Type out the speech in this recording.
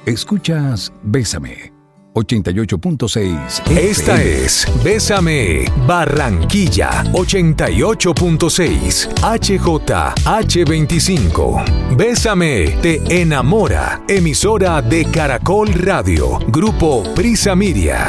Escuchas Bésame 88.6. Esta es Bésame Barranquilla 88.6 HJH25. Bésame te enamora. Emisora de Caracol Radio. Grupo Prisa Media.